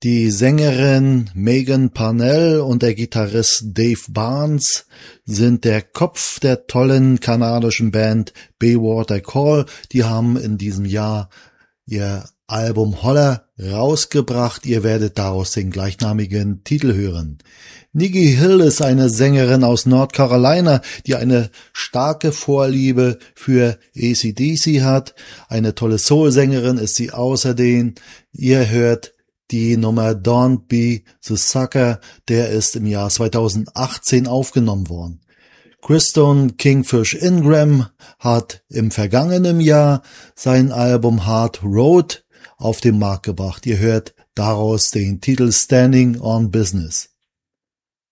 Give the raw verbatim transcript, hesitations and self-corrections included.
Die Sängerin Megan Parnell und der Gitarrist Dave Barnes sind der Kopf der tollen kanadischen Band Baywater Call. Die haben in diesem Jahr ihr Album Holler rausgebracht. Ihr werdet daraus den gleichnamigen Titel hören. Nikki Hill ist eine Sängerin aus North Carolina, die eine starke Vorliebe für A C D C hat. Eine tolle Soul-Sängerin ist sie außerdem. Ihr hört die Nummer Don't Be the Sucker, der ist im Jahr zweitausendachtzehn aufgenommen worden. Kristen Kingfish Ingram hat im vergangenen Jahr sein Album Hard Road auf den Markt gebracht. Ihr hört daraus den Titel Standing on Business.